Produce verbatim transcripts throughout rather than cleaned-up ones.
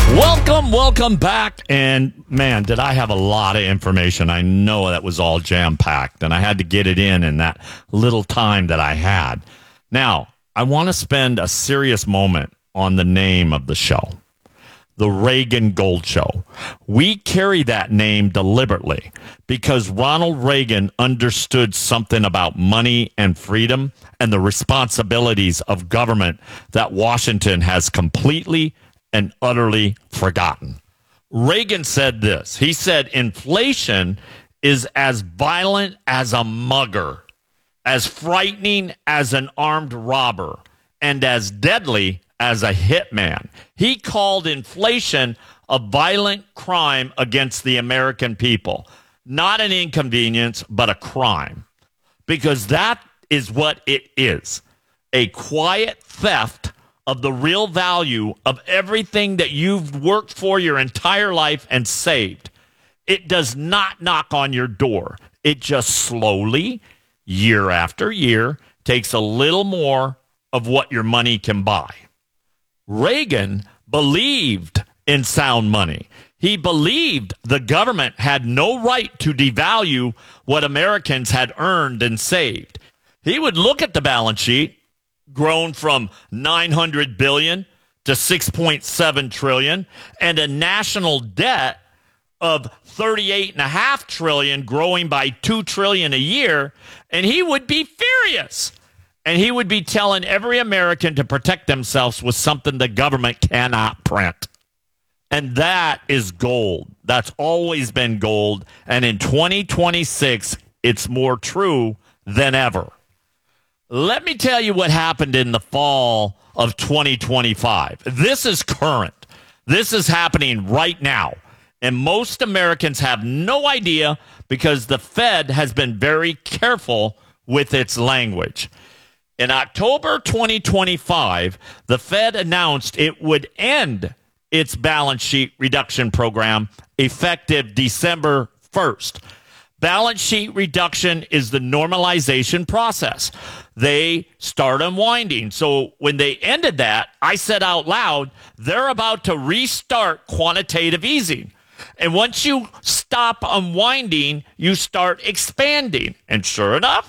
Welcome, welcome back. And man, did I have a lot of information. I know that was all jam-packed, and I had to get it in in that little time that I had. Now, I want to spend a serious moment on the name of the show, The Reagan Gold Show. We carry that name deliberately because Ronald Reagan understood something about money and freedom and the responsibilities of government that Washington has completely and utterly forgotten. Reagan said this. He said, inflation is as violent as a mugger, as frightening as an armed robber, and as deadly as a hitman. He called inflation a violent crime against the American people. Not an inconvenience, but a crime. Because that is what it is. A quiet theft of the real value of everything that you've worked for your entire life and saved. It does not knock on your door. It just slowly, year after year, takes a little more of what your money can buy. Reagan believed in sound money. He believed the government had no right to devalue what Americans had earned and saved. He would look at the balance sheet, grown from nine hundred billion dollars to six point seven trillion dollars, and a national debt of thirty-eight point five trillion dollars, growing by two trillion dollars a year, and he would be furious. And he would be telling every American to protect themselves with something the government cannot print. And that is gold. That's always been gold. And in twenty twenty-six, it's more true than ever. Let me tell you what happened in the fall of twenty twenty-five. This is current. This is happening right now. And most Americans have no idea because the Fed has been very careful with its language. In October twenty twenty-five, the Fed announced it would end its balance sheet reduction program effective December first. Balance sheet reduction is the normalization process. They start unwinding. So when they ended that, I said out loud, they're about to restart quantitative easing. And once you stop unwinding, you start expanding. And sure enough,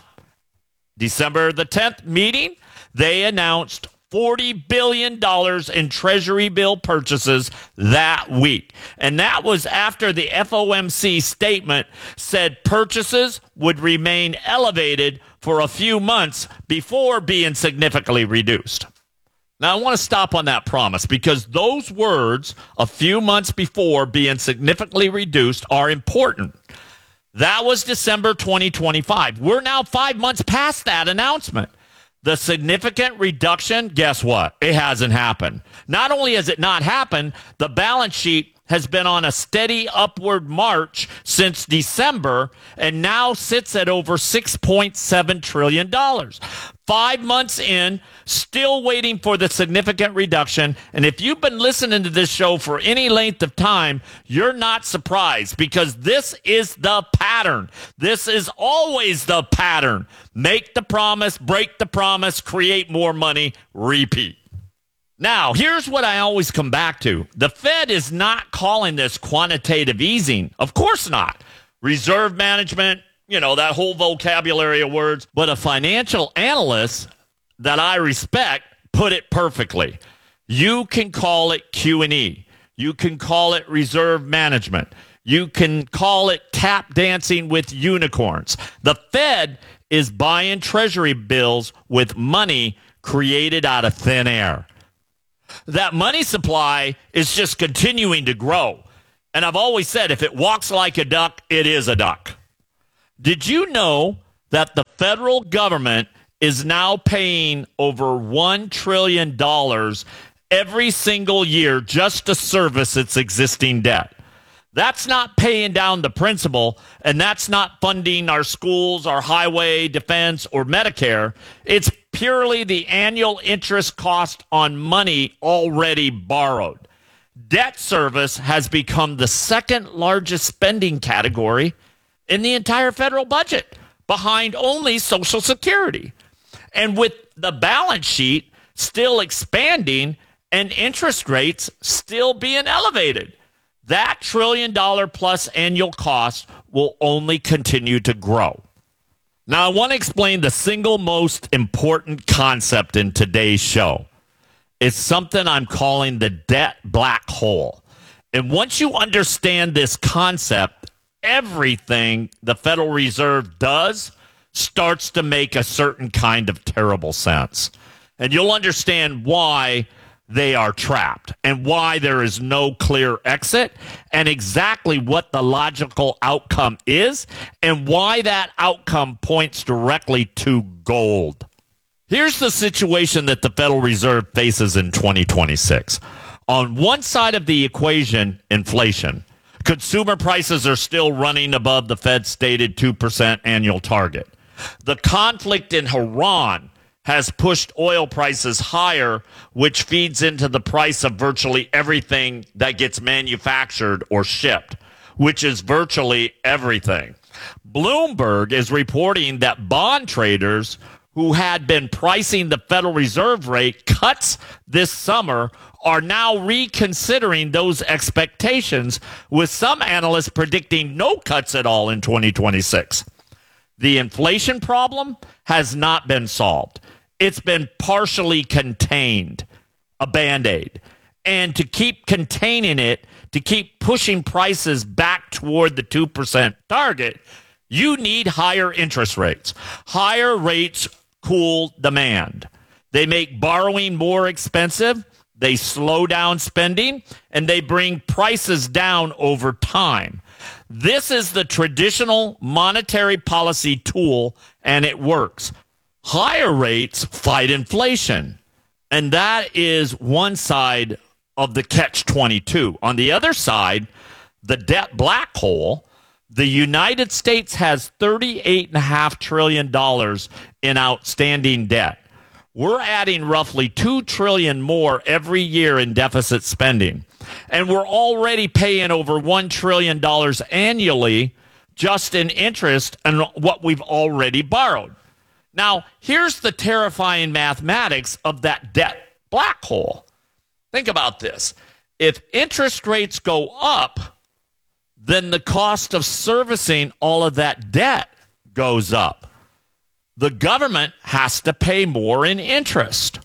December the tenth meeting, they announced forty billion dollars in Treasury bill purchases that week. And that was after the F O M C statement said purchases would remain elevated for a few months before being significantly reduced. Now, I want to stop on that promise because those words, a few months before being significantly reduced, are important. That was December twenty twenty-five. We're now five months past that announcement. The significant reduction, guess what? It hasn't happened. Not only has it not happened, the balance sheet has been on a steady upward march since December and now sits at over six point seven trillion dollars. Five months in, still waiting for the significant reduction. And if you've been listening to this show for any length of time, you're not surprised because this is the pattern. This is always the pattern. Make the promise, break the promise, create more money, repeat. Now, here's what I always come back to. The Fed is not calling this quantitative easing. Of course not. Reserve management, you know, that whole vocabulary of words. But a financial analyst that I respect put it perfectly. You can call it Q and E. You can call it reserve management. You can call it tap dancing with unicorns. The Fed is buying Treasury bills with money created out of thin air. That money supply is just continuing to grow. And I've always said, if it walks like a duck, it is a duck. Did you know that the federal government is now paying over one trillion dollars every single year just to service its existing debt? That's not paying down the principal, and that's not funding our schools, our highway, defense, or Medicare. It's purely the annual interest cost on money already borrowed. Debt service has become the second largest spending category in the entire federal budget, behind only Social Security. And with the balance sheet still expanding and interest rates still being elevated. That trillion dollar plus annual cost will only continue to grow. Now, I want to explain the single most important concept in today's show. It's something I'm calling the debt black hole. And once you understand this concept, everything the Federal Reserve does starts to make a certain kind of terrible sense. And you'll understand why they are trapped and why there is no clear exit and exactly what the logical outcome is and why that outcome points directly to gold. Here's the situation that the Federal Reserve faces in twenty twenty-six. On one side of the equation, inflation. Consumer prices are still running above the Fed's stated two percent annual target. The conflict in Iran has pushed oil prices higher, which feeds into the price of virtually everything that gets manufactured or shipped, which is virtually everything. Bloomberg is reporting that bond traders who had been pricing the Federal Reserve rate cuts this summer are now reconsidering those expectations, with some analysts predicting no cuts at all in twenty twenty-six. The inflation problem has not been solved. It's been partially contained, a Band-Aid. And to keep containing it, to keep pushing prices back toward the two percent target, you need higher interest rates. Higher rates cool demand. They make borrowing more expensive, they slow down spending, and they bring prices down over time. This is the traditional monetary policy tool, and it works. Higher rates fight inflation, and that is one side of the catch twenty-two. On the other side, the debt black hole, the United States has thirty-eight point five trillion dollars in outstanding debt. We're adding roughly two trillion dollars more every year in deficit spending, and we're already paying over one trillion dollars annually just in interest on what we've already borrowed. Now, here's the terrifying mathematics of that debt black hole. Think about this. If interest rates go up, then the cost of servicing all of that debt goes up. The government has to pay more in interest.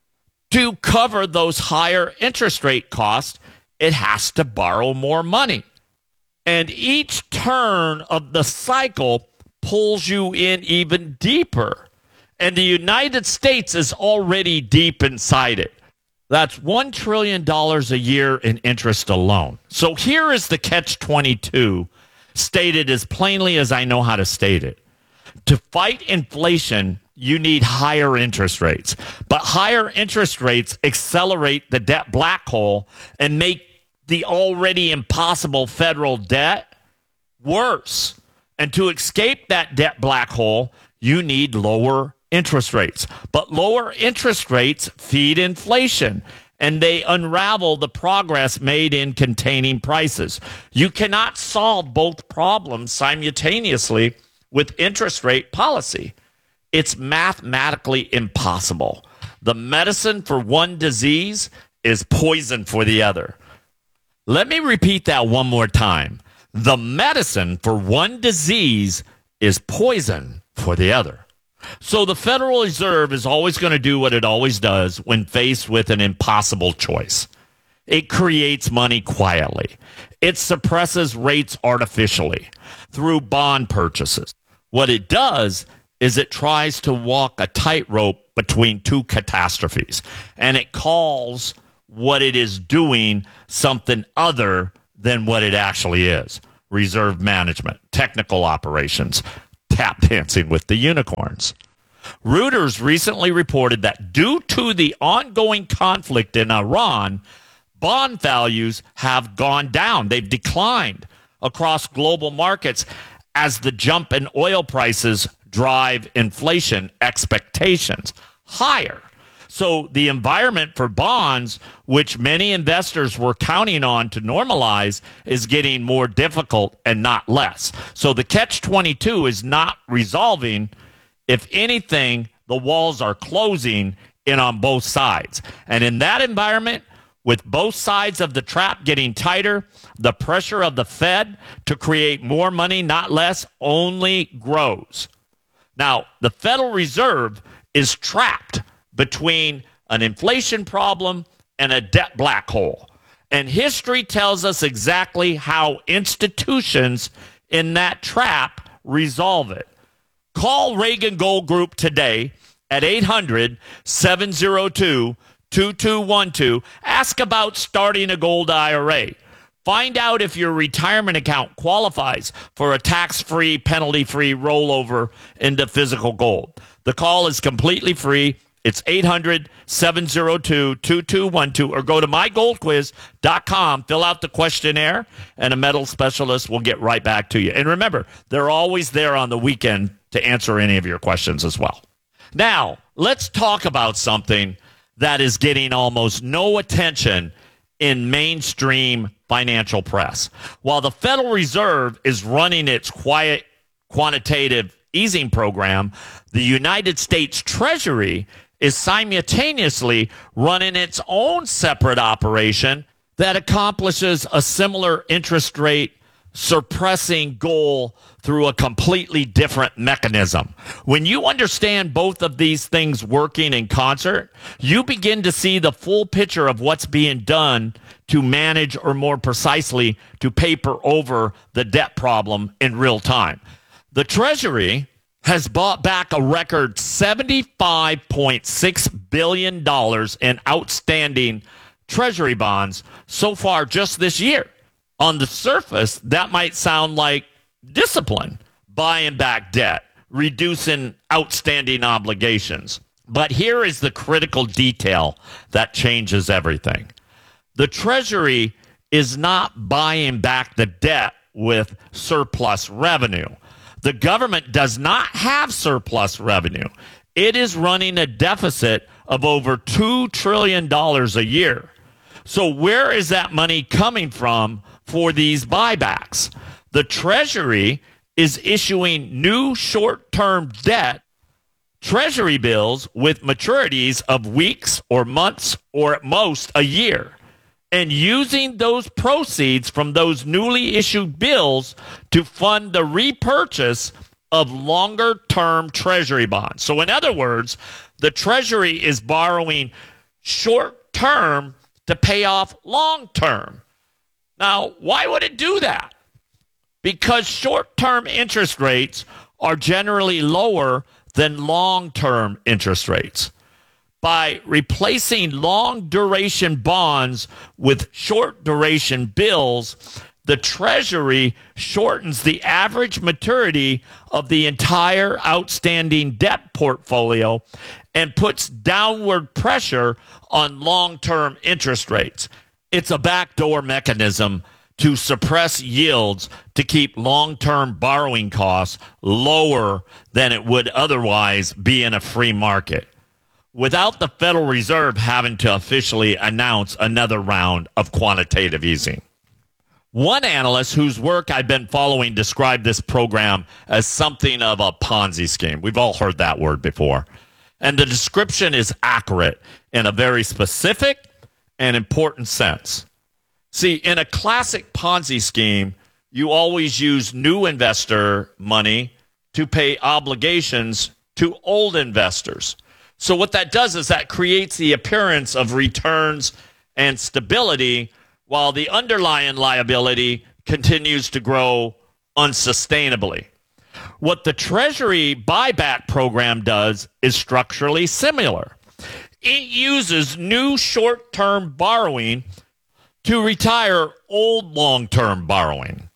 To cover those higher interest rate costs, it has to borrow more money. And each turn of the cycle pulls you in even deeper. And the United States is already deep inside it. That's one trillion dollars a year in interest alone. So here is the catch twenty-two, stated as plainly as I know how to state it. To fight inflation, you need higher interest rates. But higher interest rates accelerate the debt black hole and make the already impossible federal debt worse. And to escape that debt black hole, you need lower interest rates. But lower interest rates feed inflation, and they unravel the progress made in containing prices. You cannot solve both problems simultaneously with interest rate policy. It's mathematically impossible. The medicine for one disease is poison for the other. Let me repeat that one more time. The medicine for one disease is poison for the other. So the Federal Reserve is always going to do what it always does when faced with an impossible choice. It creates money quietly. It suppresses rates artificially through bond purchases. What it does is it tries to walk a tightrope between two catastrophes, and it calls what it is doing something other than what it actually is. Reserve management, technical operations, tap dancing with the unicorns. Reuters recently reported that due to the ongoing conflict in Iran, bond values have gone down. They've declined across global markets as the jump in oil prices drive inflation expectations higher. So the environment for bonds, which many investors were counting on to normalize, is getting more difficult and not less. So the catch twenty-two is not resolving. If anything, the walls are closing in on both sides. And in that environment, with both sides of the trap getting tighter, the pressure of the Fed to create more money, not less, only grows. Now, the Federal Reserve is trapped between an inflation problem and a debt black hole. And history tells us exactly how institutions in that trap resolve it. Call Reagan Gold Group today at eight hundred, seven oh two, two two one two. Ask about starting a gold I R A. Find out if your retirement account qualifies for a tax-free, penalty-free rollover into physical gold. The call is completely free. It's eight hundred, seven oh two, two two one two, or go to my gold quiz dot com, fill out the questionnaire, and a metal specialist will get right back to you. And remember, they're always there on the weekend to answer any of your questions as well. Now, let's talk about something that is getting almost no attention in mainstream financial press. While the Federal Reserve is running its quiet quantitative easing program, the United States Treasury is simultaneously running its own separate operation that accomplishes a similar interest rate suppressing goal through a completely different mechanism. When you understand both of these things working in concert, you begin to see the full picture of what's being done to manage, or more precisely, to paper over the debt problem in real time. The Treasury has bought back a record seventy-five point six billion dollars in outstanding Treasury bonds so far just this year. On the surface, that might sound like discipline, buying back debt, reducing outstanding obligations. But here is the critical detail that changes everything. The Treasury is not buying back the debt with surplus revenue. The government does not have surplus revenue. It is running a deficit of over two trillion dollars a year. So where is that money coming from for these buybacks? The Treasury is issuing new short-term debt, Treasury bills with maturities of weeks or months or at most a year, and using those proceeds from those newly issued bills to fund the repurchase of longer-term Treasury bonds. So in other words, the Treasury is borrowing short-term to pay off long-term. Now, why would it do that? Because short-term interest rates are generally lower than long-term interest rates. By replacing long-duration bonds with short-duration bills, the Treasury shortens the average maturity of the entire outstanding debt portfolio and puts downward pressure on long-term interest rates. It's a backdoor mechanism to suppress yields to keep long-term borrowing costs lower than it would otherwise be in a free market, without the Federal Reserve having to officially announce another round of quantitative easing. One analyst whose work I've been following described this program as something of a Ponzi scheme. We've all heard that word before. And the description is accurate in a very specific and important sense. See, in a classic Ponzi scheme, you always use new investor money to pay obligations to old investors. So what that does is that creates the appearance of returns and stability while the underlying liability continues to grow unsustainably. What the Treasury buyback program does is structurally similar. It uses new short-term borrowing to retire old long-term borrowing,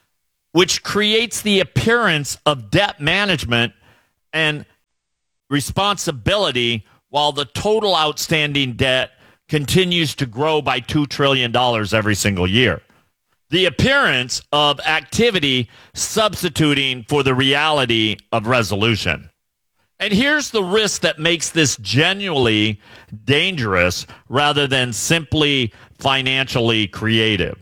which creates the appearance of debt management and responsibility while the total outstanding debt continues to grow by two trillion dollars every single year. The appearance of activity substituting for the reality of resolution. And here's the risk that makes this genuinely dangerous rather than simply financially creative.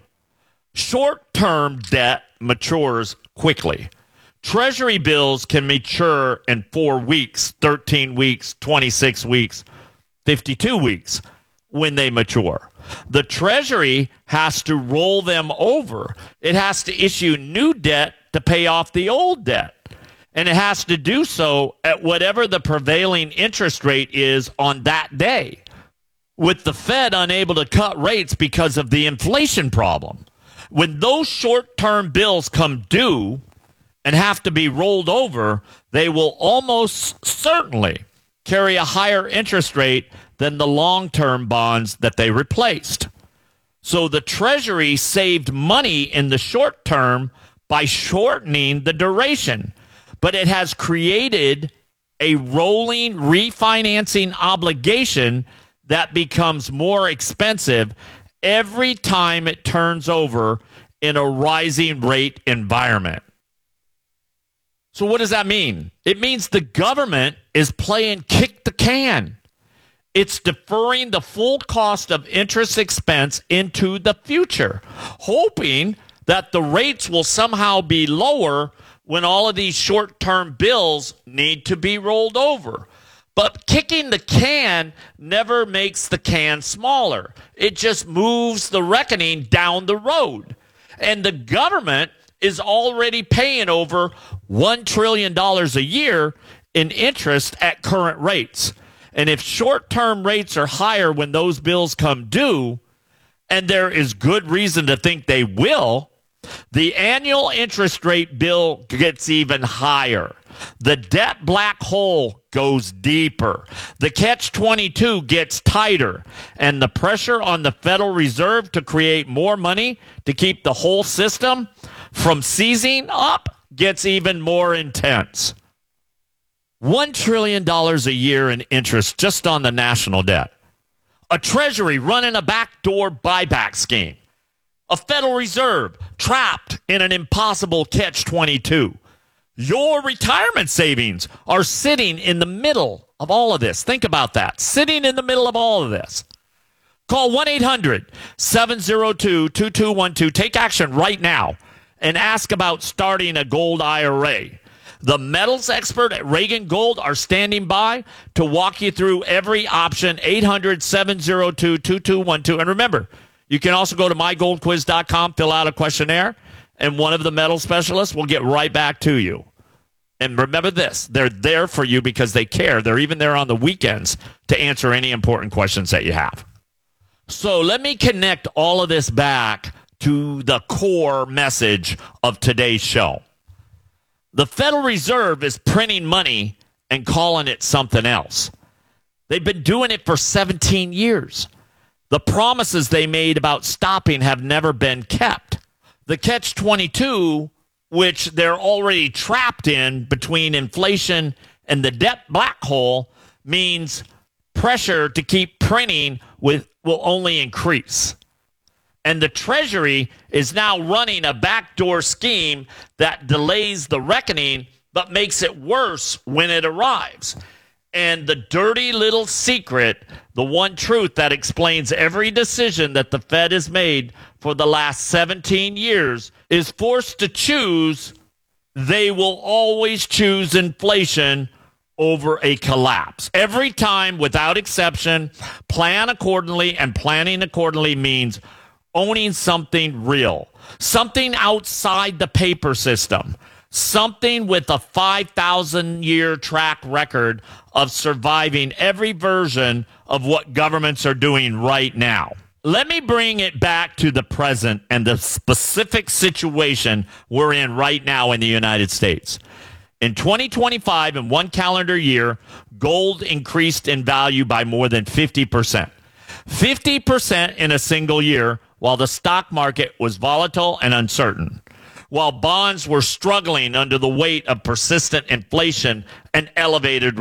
Short-term debt matures quickly. Treasury bills can mature in four weeks, thirteen weeks, twenty-six weeks, fifty-two weeks when they mature. The Treasury has to roll them over. It has to issue new debt to pay off the old debt. And it has to do so at whatever the prevailing interest rate is on that day, with the Fed unable to cut rates because of the inflation problem. When those short-term bills come due and have to be rolled over, they will almost certainly carry a higher interest rate than the long-term bonds that they replaced. So the Treasury saved money in the short term by shortening the duration, but it has created a rolling refinancing obligation that becomes more expensive every time it turns over in a rising rate environment. So what does that mean? It means the government is playing kick the can. It's deferring the full cost of interest expense into the future, hoping that the rates will somehow be lower when all of these short-term bills need to be rolled over. But kicking the can never makes the can smaller. It just moves the reckoning down the road. And the government is already paying over one trillion dollars a year in interest at current rates. And if short-term rates are higher when those bills come due, and there is good reason to think they will, the annual interest rate bill gets even higher. The debt black hole goes deeper. The catch twenty-two gets tighter. And the pressure on the Federal Reserve to create more money to keep the whole system from seizing up gets even more intense. One trillion dollars a year in interest just on the national debt. A Treasury running a backdoor buyback scheme. A Federal Reserve trapped in an impossible catch twenty-two. Your retirement savings are sitting in the middle of all of this. Think about that. Sitting in the middle of all of this. Call one eight hundred seven oh two two two one two. Take action right now and ask about starting a gold I R A. The metals expert at Reagan Gold are standing by to walk you through every option. eight hundred seven oh two two two one two. And remember, you can also go to my gold quiz dot com, fill out a questionnaire, and one of the metal specialists will get right back to you. And remember this, they're there for you because they care. They're even there on the weekends to answer any important questions that you have. So let me connect all of this back to the core message of today's show. The Federal Reserve is printing money and calling it something else. They've been doing it for seventeen years. The promises they made about stopping have never been kept. The catch twenty-two, which they're already trapped in between inflation and the debt black hole, means pressure to keep printing with, will only increase. And the Treasury is now running a backdoor scheme that delays the reckoning but makes it worse when it arrives. And the dirty little secret, the one truth that explains every decision that the Fed has made for the last seventeen years, is forced to choose. They will always choose inflation over a collapse. Every time, without exception, plan accordingly, and planning accordingly means owning something real, something outside the paper system, something with a five thousand year track record of surviving every version of what governments are doing right now. Let me bring it back to the present and the specific situation we're in right now in the United States. In twenty twenty-five, in one calendar year, gold increased in value by more than fifty percent. fifty percent in a single year, while the stock market was volatile and uncertain, while bonds were struggling under the weight of persistent inflation and elevated